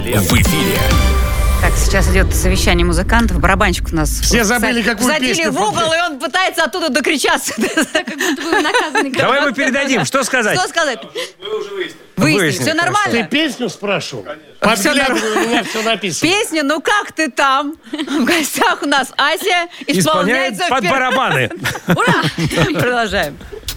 В эфире. Так, сейчас идет совещание музыкантов. Барабанщик у нас... Все забыли, какую Задели песню в угол, и он пытается оттуда докричаться. Как будто вы наказаны. Давай мы передадим. Что сказать? Что сказать? Мы уже выяснили. Выяснили, все Ты нормально? песню спрашивал? Подглядывай, у меня все написано. Песня «Ну как ты там?» В гостях у нас Ася Исполняет исполняется под барабаны. Ура! Продолжаем.